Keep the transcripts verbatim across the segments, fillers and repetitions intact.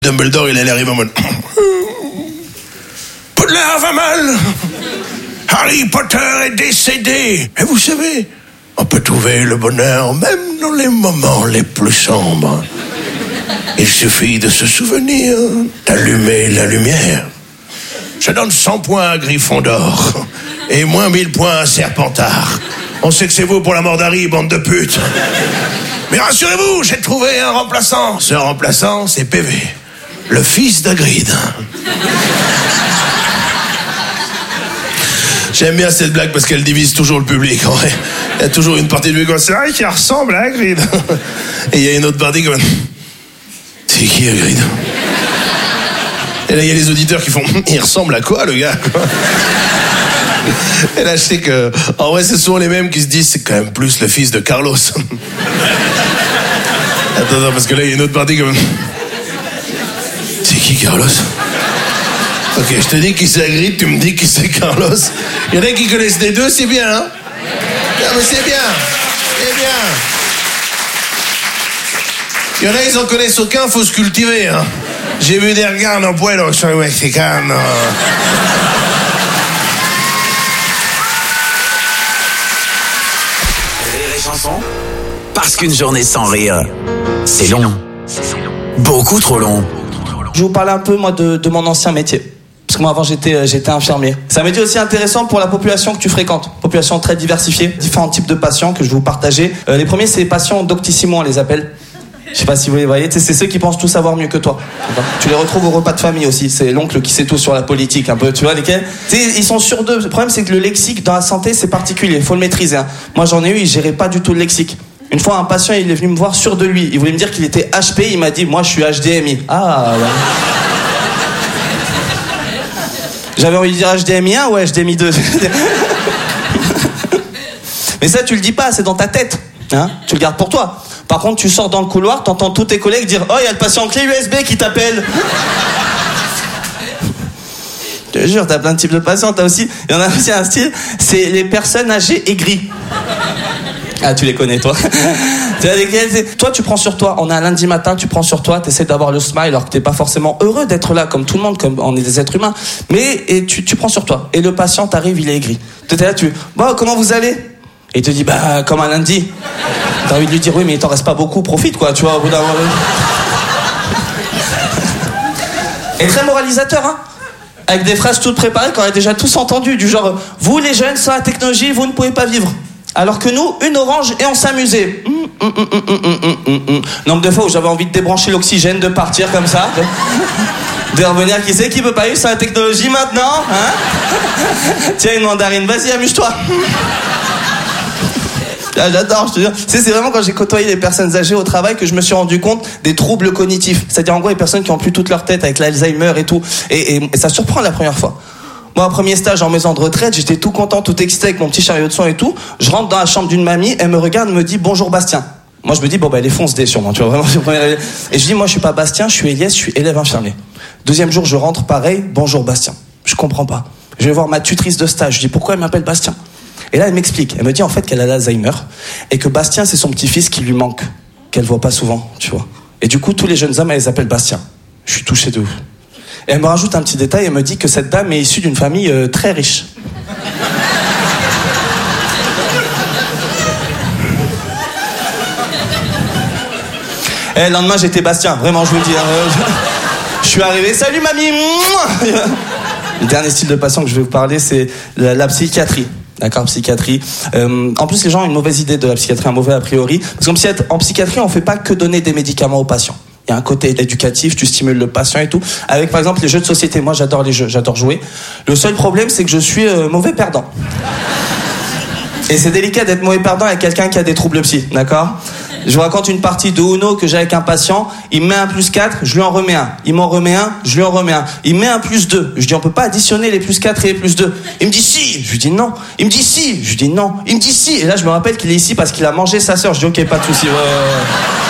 Dumbledore, il arrive en mode... Poudlard va mal. Harry Potter est décédé. Et vous savez, on peut trouver le bonheur même dans les moments les plus sombres. Il suffit de se souvenir d'allumer la lumière. Je donne cent points à Gryffondor et moins mille points à Serpentard. On sait que c'est vous pour la mort d'Harry, bande de putes. Mais rassurez-vous, j'ai trouvé un remplaçant. Ce remplaçant, c'est P V, le fils d'Hagrid. J'aime bien cette blague parce qu'elle divise toujours le public, en vrai. Il y a toujours une partie du public, c'est vrai qui ressemble à Hagrid. Et il y a une autre partie comme... C'est qui Hagrid? Et là, il y a les auditeurs qui font... Il ressemble à quoi, le gars? Et là, je sais que... En vrai, c'est souvent les mêmes qui se disent c'est quand même plus le fils de Carlos. Attends, attends, parce que là, il y a une autre partie comme... C'est qui, Carlos? Ok, je te dis qui c'est Hagrid, tu me dis qui c'est Carlos. Il y en a qui connaissent les deux, c'est bien, hein? Non, mais c'est bien, c'est bien. Il y en a, ils en connaissent aucun, faut se cultiver, hein. J'ai vu des regards en pueblo, soy mexicano. Rire et chanson, parce qu'une journée sans rire, c'est long. Beaucoup trop long. Je vais vous parler un peu, moi, de, de mon ancien métier. Parce que moi, avant, j'étais, j'étais infirmier. C'est un métier aussi intéressant pour la population que tu fréquentes. Population très diversifiée, différents types de patients que je vais vous partager. Euh, les premiers, c'est les patients doctissimo, on les appelle. Je sais pas si vous les voyez, c'est ceux qui pensent tout savoir mieux que toi. Tu les retrouves au repas de famille aussi. C'est l'oncle qui sait tout sur la politique, un peu, tu vois, lesquels. Ils sont sur deux. Le problème, c'est que le lexique dans la santé, c'est particulier. Il faut le maîtriser. Hein. Moi, j'en ai eu, ils géraient pas du tout le lexique. Une fois, un patient, il est venu me voir sûr de lui. Il voulait me dire qu'il était H P. Il m'a dit, moi, je suis H D M I. Ah, ouais. J'avais envie de dire H D M I un ou H D M I deux. Mais ça, tu le dis pas, c'est dans ta tête. Hein, tu le gardes pour toi. Par contre, tu sors dans le couloir, t'entends tous tes collègues dire « Oh, il y a le patient clé U S B qui t'appelle !» Je te jure, t'as plein de types de patients. T'as aussi, il y en a aussi un style, c'est les personnes âgées aigries. Ah, tu les connais, toi. Tu vois, lesquels, toi, tu prends sur toi. On est un lundi matin, tu prends sur toi, t'essaies d'avoir le smile alors que t'es pas forcément heureux d'être là, comme tout le monde, comme on est des êtres humains. Mais et tu, tu prends sur toi. Et le patient t'arrive, il est aigri. Tu es là, tu bon, comment vous allez? Et il te dit, bah, comme un lundi. T'as envie de lui dire, oui, mais il t'en reste pas beaucoup, profite, quoi, tu vois, au bout d'un moment. Et très moralisateur, hein. Avec des phrases toutes préparées qu'on a déjà tous entendues, du genre, vous, les jeunes, sans la technologie, vous ne pouvez pas vivre. Alors que nous, une orange et on s'amusait. Mmh, mmh, mmh, mmh, mmh, mmh, mmh. Nombre de fois où j'avais envie de débrancher l'oxygène, de partir comme ça, de, de revenir, qui sait qui peut pas vivre sans la technologie maintenant, hein? Tiens, une mandarine, vas-y, amuse-toi. Ah, j'adore, je te dis. C'est, c'est vraiment quand j'ai côtoyé les personnes âgées au travail que je me suis rendu compte des troubles cognitifs. C'est-à-dire, en gros, les personnes qui ont plus toute leur tête avec l'Alzheimer et tout. Et, et, et ça surprend la première fois. Moi, premier stage en maison de retraite, j'étais tout content, tout excité avec mon petit chariot de son et tout. Je rentre dans la chambre d'une mamie, elle me regarde, me dit bonjour Bastien. Moi, je me dis, bon, bah, elle est fonce-dé sûrement, tu vois, vraiment. Et je dis, moi, je suis pas Bastien, je suis Elias, je suis élève infirmier. Deuxième jour, je rentre, pareil, bonjour Bastien. Je comprends pas. Je vais voir ma tutrice de stage, je dis, pourquoi elle m'appelle Bastien? Et là, elle m'explique. Elle me dit en fait qu'elle a l'Alzheimer et que Bastien, c'est son petit-fils qui lui manque, qu'elle voit pas souvent, tu vois. Et du coup, tous les jeunes hommes, elle les appelle Bastien. Je suis touché de ouf. Et elle me rajoute un petit détail, elle me dit que cette dame est issue d'une famille euh, très riche. Et le lendemain, j'étais Bastien, vraiment, je vous le dis. Hein, je suis arrivé, salut mamie. Le dernier style de patient que je vais vous parler, c'est la, la psychiatrie. D'accord, psychiatrie. Euh, en plus, les gens ont une mauvaise idée de la psychiatrie, un mauvais a priori. Parce qu'en psychiatrie, en psychiatrie, on fait pas que donner des médicaments aux patients. Il y a un côté éducatif, tu stimules le patient et tout. Avec, par exemple, les jeux de société. Moi, j'adore les jeux, j'adore jouer. Le seul problème, c'est que je suis euh, mauvais perdant. Et c'est délicat d'être mauvais perdant avec quelqu'un qui a des troubles psy, d'accord? Je vous raconte une partie de Uno que j'ai avec un patient. Il me met un plus quatre, je lui en remets un. Il m'en remet un, je lui en remets un. Il me met un plus deux. Je dis, on peut pas additionner les plus quatre et les plus deux. Il me dit si. Je lui dis non. Il me dit si. Je lui dis non. Il me dit si. Et là, je me rappelle qu'il est ici parce qu'il a mangé sa sœur. Je dis, ok, pas de souci. Ouais, ouais, ouais.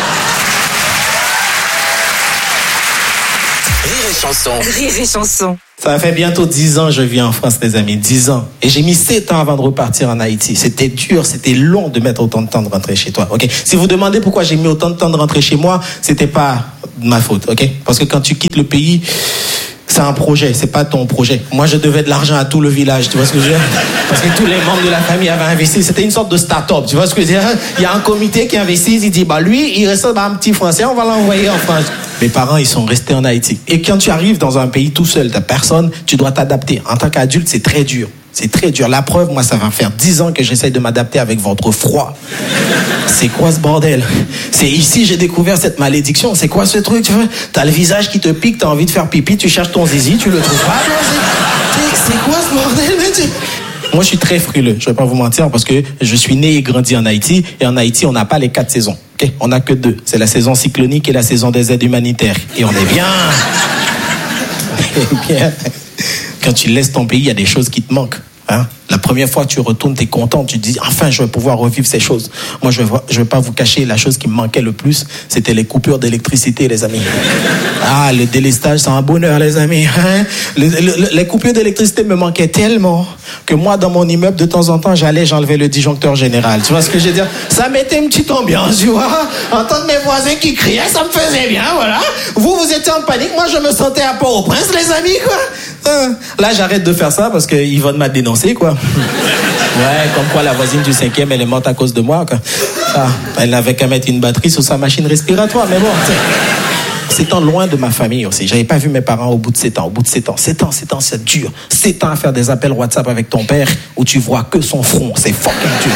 Rire et chanson. Rire et chanson. Ça fait bientôt dix ans que je vis en France, les amis, dix ans. Et j'ai mis sept ans avant de repartir en Haïti. C'était dur, c'était long de mettre autant de temps de rentrer chez toi. Ok. Si vous demandez pourquoi j'ai mis autant de temps de rentrer chez moi, c'était pas de ma faute, ok? Parce que quand tu quittes le pays, c'est un projet, c'est pas ton projet. Moi, je devais de l'argent à tout le village, tu vois ce que je veux dire? Parce que tous les membres de la famille avaient investi. C'était une sorte de start-up, tu vois ce que je veux dire? Il y a un comité qui investit, il dit, bah lui, il reste bah, un petit Français, on va l'envoyer en France. Mes parents, ils sont restés en Haïti. Et quand tu arrives dans un pays tout seul, t'as personne, tu dois t'adapter. En tant qu'adulte, c'est très dur. C'est très dur. La preuve, moi, ça va faire dix ans que j'essaye de m'adapter avec votre froid. C'est quoi ce bordel? C'est ici j'ai découvert cette malédiction. C'est quoi ce truc, tu vois? T'as le visage qui te pique, t'as envie de faire pipi, tu cherches ton zizi, tu le trouves pas. C'est, c'est quoi ce bordel, mec? Moi, je suis très frileux, je vais pas vous mentir, parce que je suis né et grandi en Haïti, et en Haïti, on n'a pas les quatre saisons. Okay? On n'a que deux. C'est la saison cyclonique et la saison des aides humanitaires. Et on est bien. On est bien. Quand tu laisses ton pays, il y a des choses qui te manquent. Hein? La première fois que tu retournes, tu es content, tu te dis enfin je vais pouvoir revivre ces choses. Moi je ne vais, je vais pas vous cacher, la chose qui me manquait le plus, c'était les coupures d'électricité, les amis. Ah, le délestage, c'est un bonheur, les amis. Hein? Le, le, les coupures d'électricité me manquaient tellement que moi, dans mon immeuble, de temps en temps, j'allais, j'enlevais le disjoncteur général. Tu vois ce que je veux dire? Ça mettait une petite ambiance, tu vois. Entendre mes voisins qui criaient, ça me faisait bien, voilà. Vous, vous étiez en panique, moi je me sentais à Port-au-Prince, les amis, quoi. Là, j'arrête de faire ça parce que Yvonne m'a dénoncé, quoi. Ouais, comme quoi la voisine du cinquième, elle est morte à cause de moi, quoi. Ah, elle n'avait qu'à mettre une batterie sur sa machine respiratoire, mais bon, c'est étant loin de ma famille aussi. J'avais pas vu mes parents au bout de sept ans. Au bout de sept ans, sept ans, sept ans, c'est dur. sept ans à faire des appels WhatsApp avec ton père où tu vois que son front, c'est fucking dur.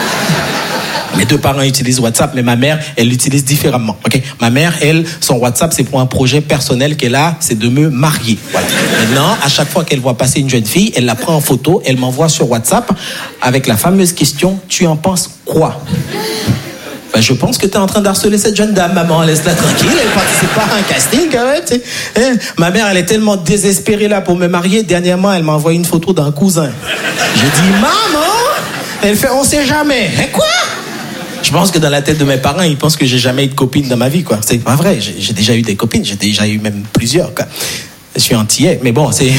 Mes deux parents utilisent WhatsApp, mais ma mère, elle l'utilise différemment. Okay? Ma mère, elle, son WhatsApp, c'est pour un projet personnel qu'elle a, c'est de me marier. Voilà. Maintenant, à chaque fois qu'elle voit passer une jeune fille, elle la prend en photo, elle m'envoie sur WhatsApp avec la fameuse question « Tu en penses quoi ?» Ben, je pense que tu es en train d'harceler cette jeune dame, maman, laisse-la tranquille, elle participe pas à un casting quand même. Tu sais. Hein? Ma mère, elle est tellement désespérée là pour me marier. Dernièrement, elle m'a envoyé une photo d'un cousin. J'ai dit « Maman !» Elle fait « On sait jamais. » Hein, quoi? Je pense que dans la tête de mes parents, ils pensent que j'ai jamais eu de copine dans ma vie, quoi. C'est pas vrai. J'ai, j'ai déjà eu des copines. J'ai déjà eu même plusieurs, quoi. Je suis antillais, mais bon, c'est...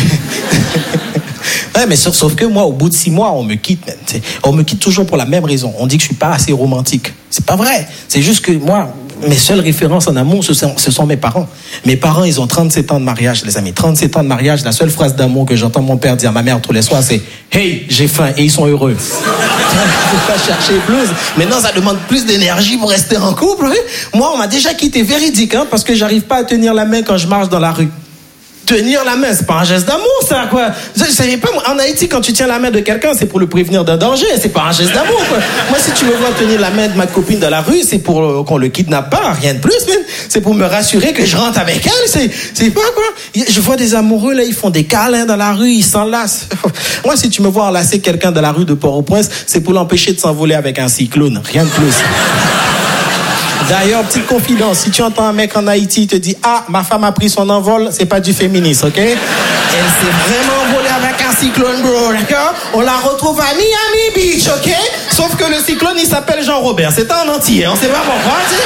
ouais, mais sauf, sauf que moi, au bout de six mois, on me quitte, même. On me quitte toujours pour la même raison. On dit que je suis pas assez romantique. C'est pas vrai. C'est juste que moi, mes seules références en amour, ce sont, ce sont mes parents. Mes parents, ils ont trente-sept ans de mariage, les amis. trente-sept ans de mariage. La seule phrase d'amour que j'entends mon père dire à ma mère tous les soirs, c'est « Hey, j'ai faim » et ils sont heureux. Faut pas chercher plus. Maintenant, ça demande plus d'énergie pour rester en couple. Oui. Moi, on m'a déjà quitté véridique, hein, parce que j'arrive pas à tenir la main quand je marche dans la rue. Tenir la main, c'est pas un geste d'amour, ça, quoi. Je savais pas, en Haïti, quand tu tiens la main de quelqu'un, c'est pour le prévenir d'un danger, c'est pas un geste d'amour, quoi. Moi, si tu me vois tenir la main de ma copine dans la rue, c'est pour euh, qu'on le kidnappe pas, rien de plus, même. C'est pour me rassurer que je rentre avec elle, c'est, c'est pas, quoi. Je vois des amoureux, là, ils font des câlins dans la rue, ils s'enlacent. Moi, si tu me vois enlacer quelqu'un dans la rue de Port-au-Prince, c'est pour l'empêcher de s'envoler avec un cyclone, rien de plus. D'ailleurs, petite confidence, si tu entends un mec en Haïti, il te dit « Ah, ma femme a pris son envol », c'est pas du féminisme, ok? Elle s'est vraiment envolée avec un cyclone, bro, d'accord? On la retrouve à Miami Beach, ok? Sauf que le cyclone, il s'appelle Jean-Robert. C'est un entier, on sait pas pourquoi, tu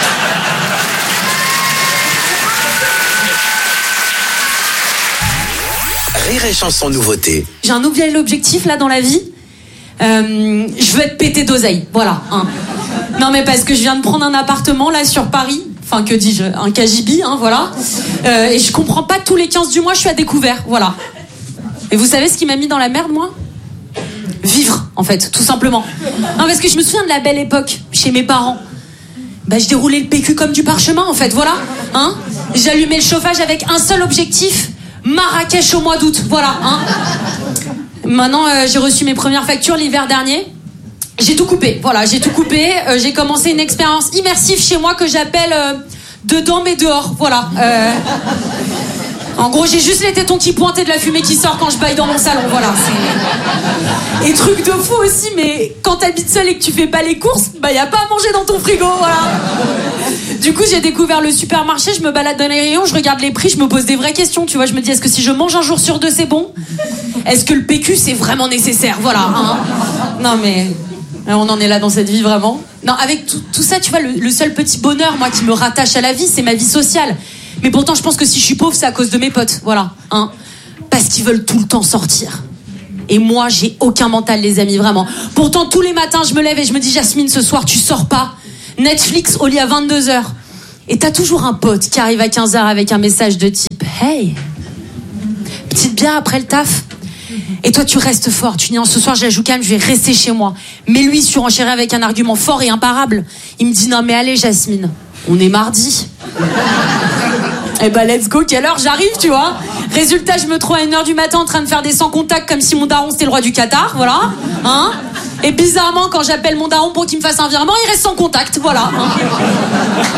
sais? Rire et chanson nouveauté. J'ai un nouvel objectif, là, dans la vie. Euh, je veux être pété d'oseille, voilà, hein. Non mais parce que je viens de prendre un appartement là sur Paris, enfin que dis-je, un K J B, hein, voilà. Euh, et je comprends pas, tous les quinze du mois je suis à découvert, voilà. Et vous savez ce qui m'a mis dans la merde, moi? Vivre, en fait, tout simplement. Non, parce que je me souviens de la belle époque chez mes parents. Bah je déroulais le P Q comme du parchemin, en fait, voilà, hein. J'allumais le chauffage avec un seul objectif, Marrakech au mois d'août, voilà, hein. Maintenant euh, j'ai reçu mes premières factures l'hiver dernier. J'ai tout coupé, voilà, j'ai tout coupé. Euh, j'ai commencé une expérience immersive chez moi que j'appelle euh, dedans mais dehors, voilà. Euh... En gros, j'ai juste les tétons qui pointent et de la fumée qui sort quand je baille dans mon salon, voilà. C'est... Et truc de fou aussi, mais quand t'habites seul et que tu fais pas les courses, bah y a pas à manger dans ton frigo, voilà. Du coup, j'ai découvert le supermarché, je me balade dans les rayons, je regarde les prix, je me pose des vraies questions, tu vois. Je me dis, est-ce que si je mange un jour sur deux, c'est bon? Est-ce que le P Q, c'est vraiment nécessaire? Voilà, hein. Non mais... on en est là dans cette vie, vraiment. Non, avec tout, tout ça, tu vois, le, le seul petit bonheur, moi, qui me rattache à la vie, c'est ma vie sociale. Mais pourtant, je pense que si je suis pauvre, c'est à cause de mes potes, voilà, hein. Parce qu'ils veulent tout le temps sortir. Et moi, j'ai aucun mental, les amis, vraiment. Pourtant, tous les matins, je me lève et je me dis, Jasmine, ce soir, tu sors pas. Netflix au lit à vingt-deux heures. Et t'as toujours un pote qui arrive à quinze heures avec un message de type « Hey, petite bière après le taf ?» Et toi, tu restes fort. Tu dis non, ce soir, je la joue calme, je vais rester chez moi. Mais lui, surenchérit avec un argument fort et imparable. Il me dit non, mais allez, Jasmine, on est mardi. Eh ben, let's go, quelle heure j'arrive, tu vois. Résultat, je me trouve à une heure du matin en train de faire des sans contacts comme si mon daron c'était le roi du Qatar, voilà. Hein. Et bizarrement, quand j'appelle mon daron pour qu'il me fasse un virement, il reste sans contact, voilà. Hein.